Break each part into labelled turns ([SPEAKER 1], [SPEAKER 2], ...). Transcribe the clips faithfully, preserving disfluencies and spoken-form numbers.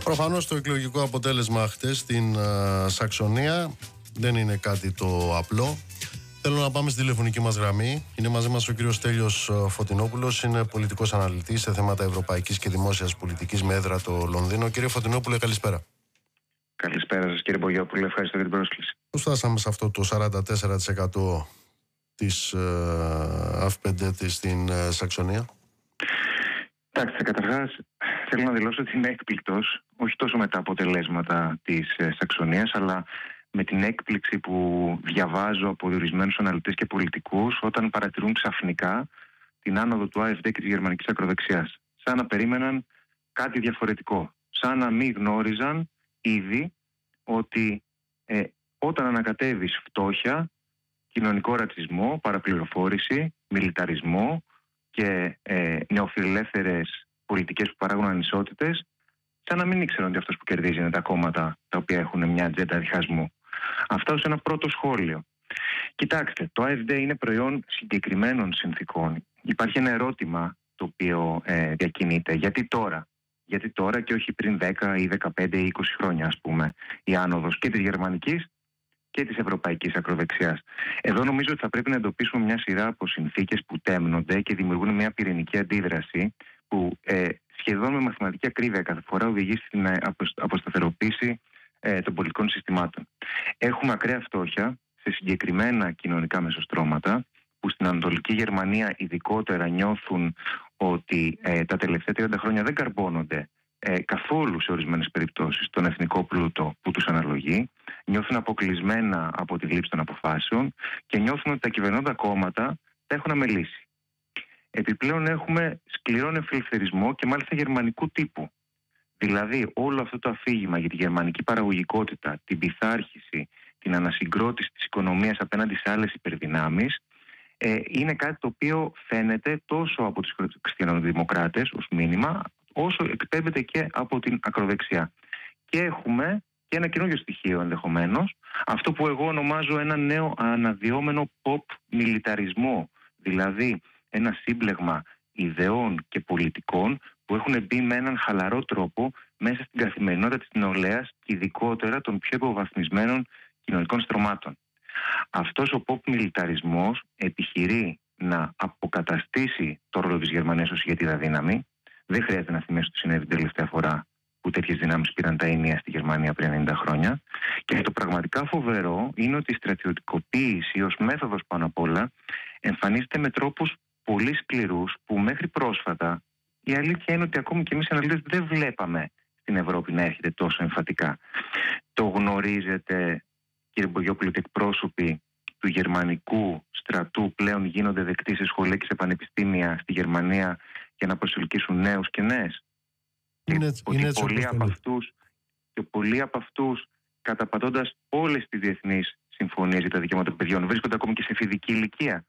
[SPEAKER 1] Προφανώς το εκλογικό αποτέλεσμα χτες στην uh, Σαξονία δεν είναι κάτι το απλό. Θέλω να πάμε στη τηλεφωνική μας γραμμή. Είναι μαζί μας ο κύριος Στέλιος Φωτεινόπουλος, είναι πολιτικός αναλυτής σε θέματα ευρωπαϊκής και δημόσιας πολιτικής με έδρα το Λονδίνο. Κύριε Φωτεινόπουλε, καλησπέρα.
[SPEAKER 2] Καλησπέρα σας κύριε Μπογιόπουλε, ευχαριστώ για την πρόσκληση.
[SPEAKER 1] Πώς φτάσαμε σε αυτό το σαράντα τέσσερα τοις εκατό της uh, αφ πέντε της στην uh, Σαξονία?
[SPEAKER 2] Κοιτάξτε, καταρχάς θέλω να δηλώσω ότι είμαι έκπληκτος, όχι τόσο με τα αποτελέσματα της uh, Σαξονίας, αλλά με την έκπληξη που διαβάζω από ορισμένους αναλυτές και πολιτικούς όταν παρατηρούν ξαφνικά την άνοδο του Α Εφ Ντι και της γερμανικής ακροδεξιάς. Σαν να περίμεναν κάτι διαφορετικό. Σαν να μην γνώριζαν ήδη ότι ε, όταν ανακατεύεις φτώχεια, κοινωνικό ρατσισμό, παραπληροφόρηση, μιλιταρισμό και ε, νεοφιλελεύθερες πολιτικές που παράγουν ανισότητες, σαν να μην ήξεραν ότι αυτός που κερδίζει είναι τα κόμματα τα οποία έχουν μια ατζέντα διχασμού. Αυτό είναι ένα πρώτο σχόλιο. Κοιτάξτε, το Α Εφ Ντι είναι προϊόν συγκεκριμένων συνθήκων. Υπάρχει ένα ερώτημα το οποίο ε, διακινείται. Γιατί τώρα? Γιατί τώρα και όχι πριν δέκα ή δεκαπέντε ή είκοσι χρόνια, ας πούμε, η άνοδος και της γερμανικής και της ευρωπαϊκής ακροδεξιάς. Εδώ νομίζω ότι θα πρέπει να εντοπίσουμε μια σειρά από συνθήκες που τέμνονται και δημιουργούν μια πυρηνική αντίδραση που ε, σχεδόν με μαθηματική ακρίβεια κάθε φορά οδηγεί στην ε, αποσταθεροποίηση ε, των πολιτικών συστημάτων. Έχουμε ακραία φτώχεια σε συγκεκριμένα κοινωνικά μεσοστρώματα που στην Ανατολική Γερμανία ειδικότερα νιώθουν ότι ε, τα τελευταία τριάντα χρόνια δεν καρμπώνονται ε, καθόλου σε ορισμένες περιπτώσεις τον εθνικό πλούτο που τους αναλογεί, νιώθουν αποκλεισμένα από τη λήψη των αποφάσεων και νιώθουν ότι τα κυβερνώντα κόμματα τα έχουν αμελήσει. Επιπλέον έχουμε σκληρό νεοφιλελευθερισμό και μάλιστα γερμανικού τύπου. Δηλαδή όλο αυτό το αφήγημα για τη γερμανική παραγωγικότητα, την πειθάρχηση, την ανασυγκρότηση της οικονομίας απέναντι σε άλλες υπερδυνάμεις ε, είναι κάτι το οποίο φαίνεται τόσο από τους χριστιανοδημοκράτες ως μήνυμα, όσο εκπέμπεται και από την ακροδεξιά. Και έχουμε και ένα καινούργιο στοιχείο ενδεχομένως, αυτό που εγώ ονομάζω ένα νέο αναδυόμενο pop μιλιταρισμό, δηλαδή ένα σύμπλεγμα ιδεών και πολιτικών που έχουν μπει με έναν χαλαρό τρόπο μέσα στην καθημερινότητα της νεολαίας και ειδικότερα των πιο υποβαθμισμένων κοινωνικών στρωμάτων. Αυτός ο pop μιλιταρισμός επιχειρεί να αποκαταστήσει το ρόλο της Γερμανίας ως ηγετίδα δύναμη. Δεν χρειάζεται να θυμίσω τι συνέβη την τελευταία φορά που τέτοιες δυνάμεις πήραν τα ίνια στη Γερμανία πριν ενενήντα χρόνια. Και το πραγματικά φοβερό είναι ότι η στρατιωτικοποίηση ως μέθοδος πάνω απ' όλα εμφανίζεται με τρόπους πολύ σκληρούς που μέχρι πρόσφατα η αλήθεια είναι ότι ακόμη και εμείς οι αναλυτές δεν βλέπαμε στην Ευρώπη να έρχεται τόσο εμφατικά. Το γνωρίζετε, κύριε Μπογιόπουλο, ότι εκπρόσωποι του γερμανικού στρατού πλέον γίνονται δεκτοί σε σχολεία και σε πανεπιστήμια στη Γερμανία για να προσελκύσουν νέους και νέες.
[SPEAKER 1] Είναι,
[SPEAKER 2] και ότι
[SPEAKER 1] είναι
[SPEAKER 2] πολλοί από αυτούς, και πολλοί από αυτούς, καταπατώντας όλες τις διεθνείς συμφωνίες για τα δικαιώματα των παιδιών, βρίσκονται ακόμη και σε φοιτητική ηλικία.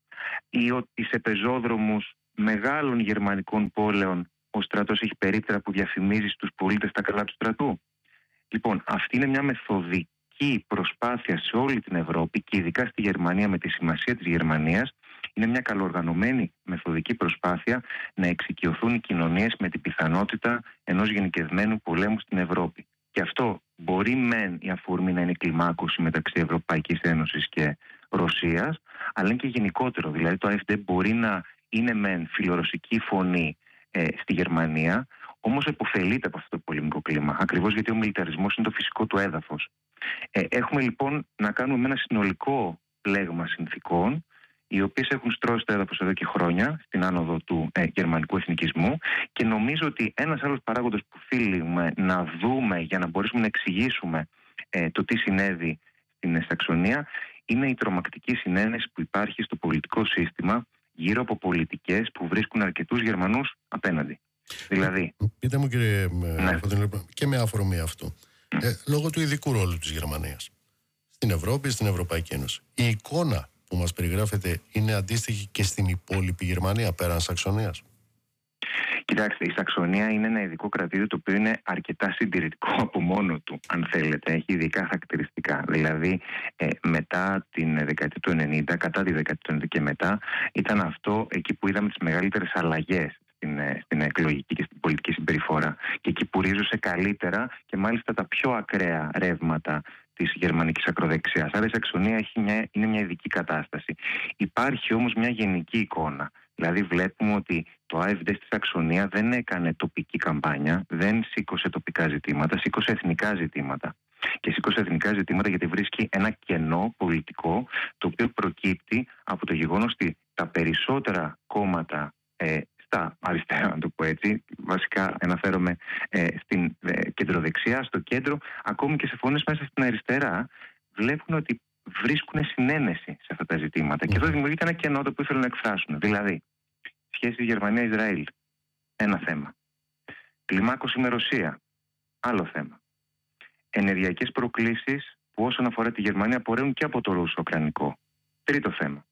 [SPEAKER 2] Ή ότι σε πεζόδρομους μεγάλων γερμανικών πόλεων ο στρατός έχει περίπτερα που διαφημίζει στους πολίτες τα καλά του στρατού. Λοιπόν, αυτή είναι μια μεθοδική προσπάθεια σε όλη την Ευρώπη και ειδικά στη Γερμανία, με τη σημασία της Γερμανίας, είναι μια καλοοργανωμένη μεθοδική προσπάθεια να εξοικειωθούν οι κοινωνίες με την πιθανότητα ενός γενικευμένου πολέμου στην Ευρώπη. Και αυτό μπορεί μεν η αφορμή να είναι η κλιμάκωση μεταξύ Ευρωπαϊκής Ένωσης και Ρωσίας, αλλά είναι και γενικότερο. Δηλαδή το Α Εφ Ντι μπορεί να είναι μεν φιλορωσική φωνή ε, στη Γερμανία, όμως επωφελείται από αυτό το πολεμικό κλίμα, ακριβώς γιατί ο μιλιταρισμός είναι το φυσικό του έδαφος. Ε, έχουμε λοιπόν να κάνουμε με ένα συνολικό πλέγμα συνθήκων, οι οποίες έχουν στρώσει το έδαφος εδώ και χρόνια στην άνοδο του ε, γερμανικού εθνικισμού, και νομίζω ότι ένας άλλος παράγοντας που θέλουμε να δούμε για να μπορέσουμε να εξηγήσουμε ε, το τι συνέβη στην Σαξονία είναι η τρομακτική συνένεση που υπάρχει στο πολιτικό σύστημα γύρω από πολιτικές που βρίσκουν αρκετούς Γερμανούς απέναντι. Δηλαδή,
[SPEAKER 1] πείτε μου κύριε ναι. Φωτεινόπουλε, και με αφορμή αυτό, mm. ε, λόγω του ειδικού ρόλου της Γερμανίας στην Ευρώπη, στην Ευρωπαϊκή Ένωση, η εικόνα που μας περιγράφεται είναι αντίστοιχη και στην υπόλοιπη Γερμανία πέραν Σαξονίας?
[SPEAKER 2] Κοιτάξτε, η Σαξονία είναι ένα ειδικό κρατήδιο το οποίο είναι αρκετά συντηρητικό από μόνο του, αν θέλετε. Έχει ειδικά χαρακτηριστικά. Δηλαδή, ε, μετά την δεκαετία του ενενήντα, κατά τη δεκαετία του ενενήντα και μετά, ήταν αυτό εκεί που είδαμε τις μεγαλύτερες αλλαγές στην, στην εκλογική και στην πολιτική συμπεριφορά. Και εκεί που ρίζωσε καλύτερα και μάλιστα τα πιο ακραία ρεύματα της γερμανικής ακροδεξιάς. Άρα η Σαξονία έχει μια, είναι μια ειδική κατάσταση. Υπάρχει όμως μια γενική εικόνα. Δηλαδή βλέπουμε ότι το AfD στη Σαξονία δεν έκανε τοπική καμπάνια, δεν σήκωσε τοπικά ζητήματα, σήκωσε εθνικά ζητήματα. Και σήκωσε εθνικά ζητήματα γιατί βρίσκει ένα κενό πολιτικό, το οποίο προκύπτει από το γεγονός ότι τα περισσότερα κόμματα ε, στα αριστερά, να το πω έτσι, βασικά αναφέρομαι ε, στην ε, κεντροδεξιά, στο κέντρο, ακόμη και σε φωνές μέσα στην αριστερά, βλέπουν ότι βρίσκουν συνένεση σε αυτά τα ζητήματα. Mm. Και εδώ δημιουργείται ένα κενό το οποίο θέλουν να εκφράσουν. Δηλαδή, σχέση Γερμανία-Ισραήλ, ένα θέμα. Κλιμάκωση με Ρωσία, άλλο θέμα. Ενεργειακές προκλήσεις που όσον αφορά τη Γερμανία απορρέουν και από το ρούσο-ουκρανικό. Τρίτο θέμα.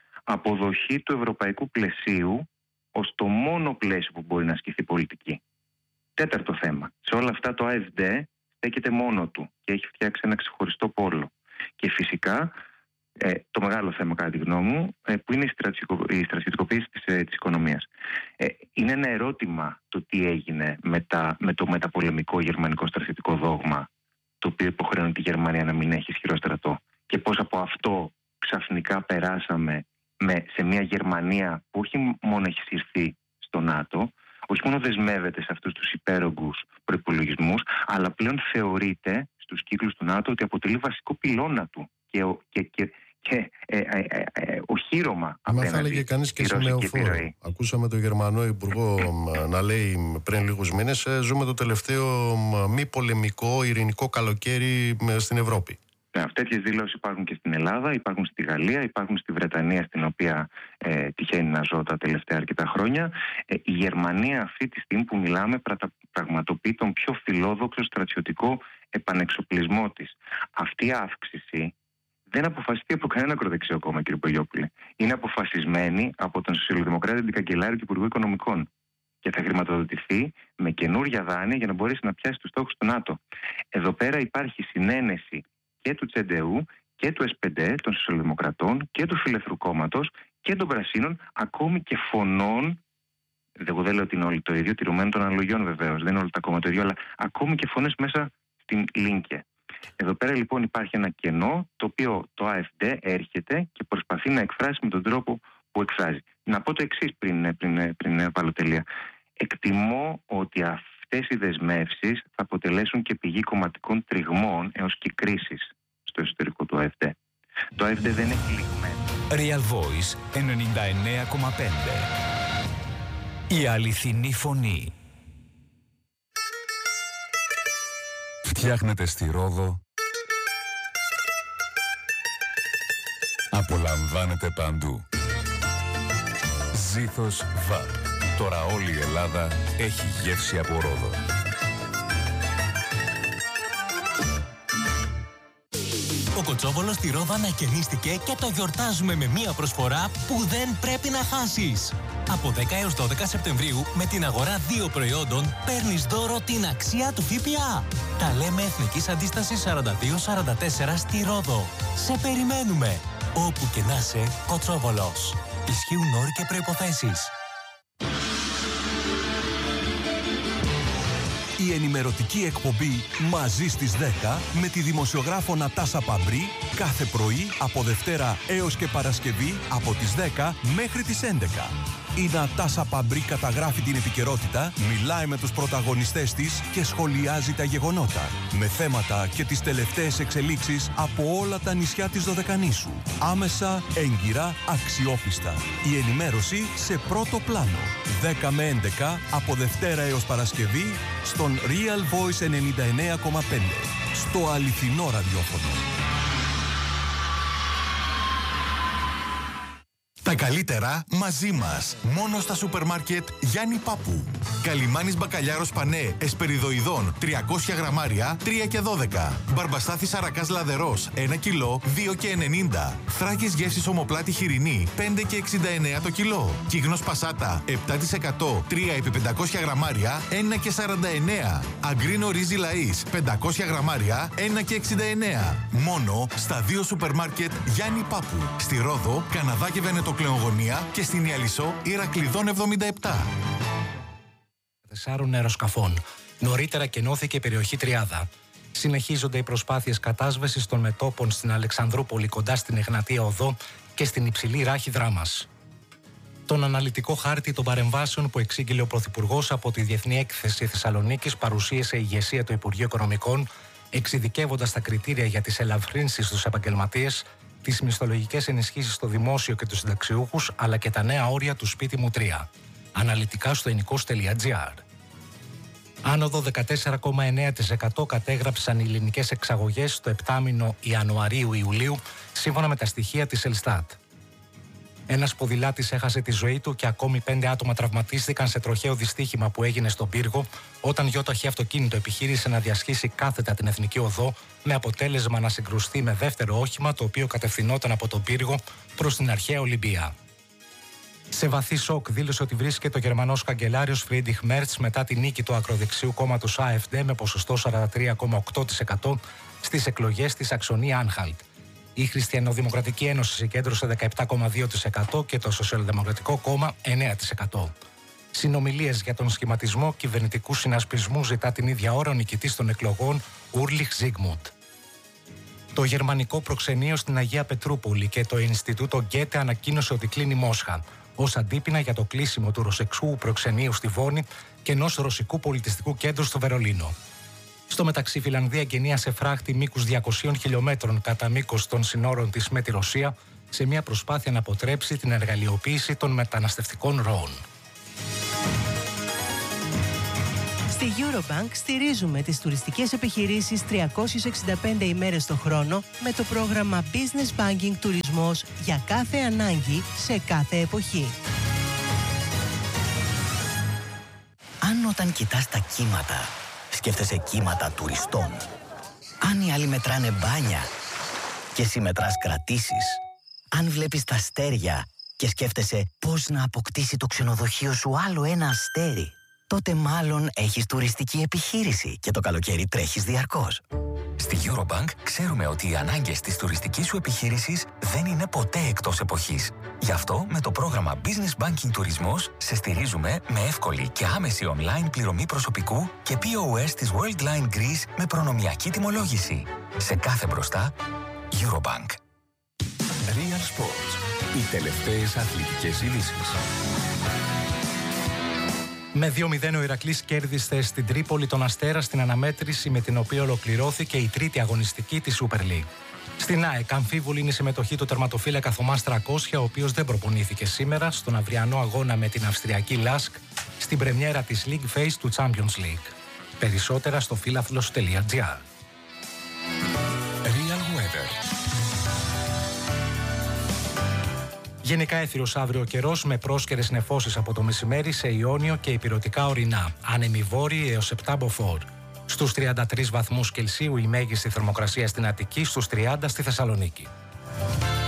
[SPEAKER 2] Αποδοχή του ευρωπαϊκού πλαισίου ως το μόνο πλαίσιο που μπορεί να ασκηθεί πολιτική. Τέταρτο θέμα. Σε όλα αυτά το AfD στέκεται μόνο του και έχει φτιάξει ένα ξεχωριστό πόλο. Και φυσικά ε, το μεγάλο θέμα κατά τη γνώμη μου ε, που είναι η, στρατιωτικο, η στρατιωτικοποίηση της, ε, της οικονομίας. Ε, είναι ένα ερώτημα το τι έγινε με, τα, με το μεταπολεμικό γερμανικό στρατιωτικό δόγμα, το οποίο υποχρεώνει τη Γερμανία να μην έχει ισχυρό στρατό. Και πώς από αυτό ξαφνικά περάσαμε με, σε μια Γερμανία που όχι μόνο έχει συρθεί στο ΝΑΤΟ, όχι μόνο δεσμεύεται σε αυτούς τους υπέρογκους προϋπολογισμούς, αλλά πλέον θεωρείται στους κύκλους του ΝΑΤΟ ότι αποτελεί βασικό πυλώνα του και, και, και, και ε, ε, ε, ε, οχύρωμα
[SPEAKER 1] απέναντι. Μα θα έλεγε κανείς και σημεοφόρο. Ακούσαμε τον Γερμανό Υπουργό να λέει πριν λίγους μήνες ζούμε το τελευταίο μη πολεμικό ειρηνικό καλοκαίρι στην Ευρώπη.
[SPEAKER 2] Ναι, τέτοιες δηλώσεις υπάρχουν και στην Ελλάδα, υπάρχουν στη Γαλλία, υπάρχουν στη Βρετανία, στην οποία ε, τυχαίνει να ζω τα τελευταία αρκετά χρόνια. Ε, η Γερμανία αυτή τη στιγμή που μιλάμε πραγματοποιεί τον πιο φιλόδοξο στρατιωτικό επανεξοπλισμό της. Αυτή η αύξηση δεν αποφασιστεί από κανένα ακροδεξιό κόμμα, κύριε Πογιόπουλε. Είναι αποφασισμένη από τον Σοσιαλδημοκράτη Αντικαγκελάριο και Υπουργό Οικονομικών. Και θα χρηματοδοτηθεί με καινούργια δάνεια για να μπορέσει να πιάσει τους στόχους του ΝΑΤΟ. Εδώ πέρα υπάρχει συνένεση και του Τσεντεού και του ΕΣΠΕΝΤΕ, των Σοσιαλδημοκρατών και του Φιλελεύθερου Κόμματος και των Πρασίνων, ακόμη και φωνών. Εγώ δεν λέω ότι είναι όλοι το ίδιο, τηρουμένων των αναλογιών βεβαίως, δεν είναι όλα τα κόμματα το ίδιο, αλλά ακόμη και φωνές μέσα στην Λίνκε. Εδώ πέρα λοιπόν υπάρχει ένα κενό, το οποίο το AfD έρχεται και προσπαθεί να εκφράσει με τον τρόπο που εκφράζει. Να πω το εξής πριν, πριν, πριν βάλω τελεία. Εκτιμώ ότι αυτές οι δεσμεύσεις θα αποτελέσουν και πηγή κομματικών τριγμών έως και κρίσης στο εσωτερικό του AfD. Το AfD δεν έχει λιγμένο.
[SPEAKER 3] Real Voice ενενήντα εννέα κόμμα πέντε. Η αληθινή φωνή.
[SPEAKER 4] Φτιάχνετε στη Ρόδο. Απολαμβάνετε παντού. Ζήθος ΒΑΠ. Τώρα όλη η Ελλάδα έχει γεύση από Ρόδο.
[SPEAKER 5] Ο Κοτσόβολος στη Ρόδο ανακαινίστηκε και το γιορτάζουμε με μία προσφορά που δεν πρέπει να χάσεις. Από δέκα έως δώδεκα Σεπτεμβρίου με την αγορά δύο προϊόντων παίρνεις δώρο την αξία του ΦΠΑ. Τα λέμε Εθνικής Αντίστασης σαράντα δύο σαράντα τέσσερα στη Ρόδο. Σε περιμένουμε. Όπου και να είσαι, Κοτσόβολος. Ισχύουν όροι και προϋποθέσεις.
[SPEAKER 6] Η ενημερωτική εκπομπή «Μαζί στις δέκα» με τη δημοσιογράφο Νατάσα Παμπρί κάθε πρωί από Δευτέρα έως και Παρασκευή από τις δέκα μέχρι τις έντεκα. Η Νατάσα Παμπρί καταγράφει την επικαιρότητα, μιλάει με τους πρωταγωνιστές της και σχολιάζει τα γεγονότα με θέματα και τις τελευταίες εξελίξεις από όλα τα νησιά της Δωδεκανήσου. Άμεσα, έγκυρα, αξιόπιστα. Η ενημέρωση σε πρώτο πλάνο. δέκα με έντεκα από Δευτέρα έως Παρασκευή στον Real Voice ενενήντα εννέα κόμμα πέντε. Στο αληθινό ραδιόφωνο.
[SPEAKER 7] Τα καλύτερα μαζί μας. Μόνο στα σούπερ μάρκετ Γιάννη Πάπου. Καλιμάνης μπακαλιάρος πανέ εσπεριδοειδών τριακόσια γραμμάρια τρία και δώδεκα. Μπαρμπαστάθης αρακάς λαδερός ένα κιλό δύο και ενενήντα. Θράκες γεύσης ομοπλάτη χοιρινή πέντε και εξήντα εννέα το κιλό. Κύγνος πασάτα επτά τοις εκατό τρία επί πεντακόσια γραμμάρια ένα και σαράντα εννέα. Αγκρίνο ρύζι λαΐς πεντακόσια γραμμάρια ένα και εξήντα εννέα. Μόνο στα δύο σούπερ μάρκετ Γιάννη Πάπου. Στη Ρόδο, Καναδά και Βενετοκλεογωνία και στην Ιαλισσό Ηρακλειδών εβδομήντα επτά.
[SPEAKER 8] τεσσάρων αεροσκαφών. Νωρίτερα κενώθηκε η περιοχή Τριάδα. Συνεχίζονται οι προσπάθειες κατάσβεσης των μετώπων στην Αλεξανδρούπολη κοντά στην Εγνατία Οδό και στην υψηλή ράχη Δράμας. Τον αναλυτικό χάρτη των παρεμβάσεων που εξήγηλε ο Πρωθυπουργός από τη Διεθνή Έκθεση Θεσσαλονίκης παρουσίασε η ηγεσία του Υπουργείου Οικονομικών, εξειδικεύοντας τα κριτήρια για τις ελαφρύνσεις στους επαγγελματίες, τις μισθολογικές ενισχύσεις στο δημόσιο και τους συνταξιούχους, αλλά και τα νέα όρια του σπίτι μου τρία. Αναλυτικά στο ενικός τελεία τζι άρ. Άνοδο δεκατέσσερα κόμμα εννέα τοις εκατό κατέγραψαν οι ελληνικές εξαγωγές στο επτάμηνο Ιανουαρίου-Ιουλίου, σύμφωνα με τα στοιχεία της Ελστάτ. Ένας ποδηλάτης έχασε τη ζωή του και ακόμη πέντε άτομα τραυματίστηκαν σε τροχαίο δυστύχημα που έγινε στον Πύργο, όταν γιοταχή αυτοκίνητο επιχείρησε να διασχίσει κάθετα την Εθνική Οδό, με αποτέλεσμα να συγκρουστεί με δεύτερο όχημα, το οποίο κατευθυνόταν από τον Πύργο προς την αρχαία Ολυμπία. Σε βαθύ σοκ δήλωσε ότι βρίσκεται ο Γερμανός καγκελάριος Φρίντριχ Μέρτς μετά τη νίκη του ακροδεξιού κόμματος AfD με ποσοστό σαράντα τρία κόμμα οκτώ τοις εκατό στις εκλογές της Σαξονία-Άνχαλτ. Η Χριστιανοδημοκρατική Ένωση συγκέντρωσε δεκαεπτά κόμμα δύο τοις εκατό και το Σοσιαλδημοκρατικό Κόμμα εννέα τοις εκατό. Συνομιλίες για τον σχηματισμό κυβερνητικού συνασπισμού ζητά την ίδια ώρα ο νικητής των εκλογών Ούρλιχ Ζίγμουντ. Το γερμανικό προξενείο στην Αγία Πετρούπολη και το Ινστιτούτο Γκέτε ανακοίνωσε ότι κλείνει Μόσχα, ως αντίπεινα για το κλείσιμο του ρωσικού προξενείου στη Βόνη και ενός ρωσικού πολιτιστικού κέντρου στο Βερολίνο. Στο μεταξύ, η Φιλανδία εγκαινίασε φράχτη μήκους διακοσίων χιλιόμετρων κατά μήκος των συνόρων της με τη Ρωσία, σε μια προσπάθεια να αποτρέψει την εργαλειοποίηση των μεταναστευτικών ροών.
[SPEAKER 9] Στη Eurobank στηρίζουμε τις τουριστικές επιχειρήσεις τριακόσιες εξήντα πέντε ημέρες το χρόνο με το πρόγραμμα Business Banking Τουρισμός για κάθε ανάγκη σε κάθε εποχή.
[SPEAKER 10] Αν όταν κοιτάς τα κύματα, σκέφτεσαι κύματα τουριστών. Αν οι άλλοι μετράνε μπάνια και εσύ μετράς κρατήσεις. Αν βλέπεις τα αστέρια και σκέφτεσαι πώς να αποκτήσει το ξενοδοχείο σου άλλο ένα αστέρι, τότε μάλλον έχεις τουριστική επιχείρηση και το καλοκαίρι τρέχεις διαρκώς.
[SPEAKER 3] Στη Eurobank ξέρουμε ότι οι ανάγκες της τουριστικής σου επιχείρησης δεν είναι ποτέ εκτός εποχής. Γι' αυτό με το πρόγραμμα Business Banking Τουρισμός σε στηρίζουμε με εύκολη και άμεση online πληρωμή προσωπικού και πι ο ες της Worldline Greece με προνομιακή τιμολόγηση. Σε κάθε μπροστά, Eurobank.
[SPEAKER 4] Real Sports. Οι τελευταίες αθλητικές ειδήσεις.
[SPEAKER 8] Με δύο μηδέν ο Ηρακλής κέρδισε στην Τρίπολη τον Αστέρα στην αναμέτρηση με την οποία ολοκληρώθηκε η τρίτη αγωνιστική της Super League. Στην ΑΕΚ αμφίβολη είναι η συμμετοχή του τερματοφύλακα Θωμάς τριακόσια, ο οποίος δεν προπονήθηκε σήμερα στον αυριανό αγώνα με την Αυστριακή Λάσκ στην πρεμιέρα της League Phase του Champions League. Περισσότερα στο φίλαθλος τελεία τζι άρ.
[SPEAKER 4] Real Weather.
[SPEAKER 8] Γενικά έθυρος αύριο ο καιρός με πρόσκαιρες νεφώσεις από το μεσημέρι σε Ιόνιο και ηπειρωτικά ορεινά. Άνεμοι βόρειοι έως επτά μποφόρ. Στους τριάντα τρεις βαθμούς Κελσίου η μέγιστη θερμοκρασία στην Αττική, στους τριάντα στη Θεσσαλονίκη.